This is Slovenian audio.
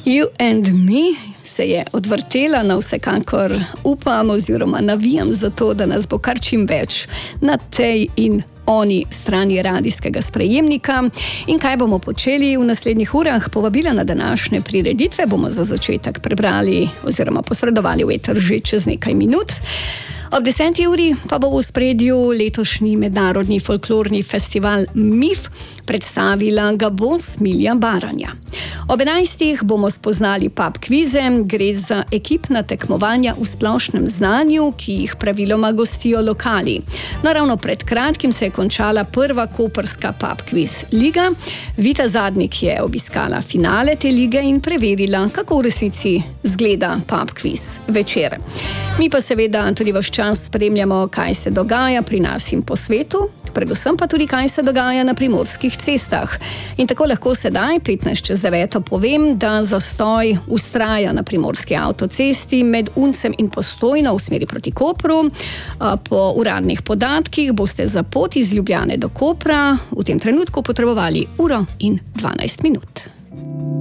You and me se je odvrtela, na vsekakor upam oziroma navijam za to, da nas bo kar čim več na tej in oni strani radijskega sprejemnika. In kaj bomo počeli v naslednjih urah? Povabila na današnje prireditve bomo za začetek prebrali oziroma posredovali v eter že čez nekaj minut. Ob 10. uri pa bo v ospredju letošnji mednarodni folklorni festival MIF, predstavila ga bo Smilja Baranja. Ob 11. bomo spoznali pub kvize, gre za ekipna tekmovanja v splošnem znanju, ki jih praviloma gostijo lokali. Naravno pred kratkim se je končala prva koprska pub kviz liga. Vita Zadnik je obiskala finale te lige in preverila, kako v resnici zgleda pub kviz večer. Mi pa seveda tudi vaš čas spremljamo, kaj se dogaja pri nas in po svetu, predvsem pa tudi, kaj se dogaja na primorskih cestah. In tako lahko sedaj, 8:55, povem, da zastoj vztraja na primorski avtocesti med Uncem in Postojno v smeri proti Kopru. Po uradnih podatkih boste za pot iz Ljubljane do Kopra v tem trenutku potrebovali 1 uro in 12 minut.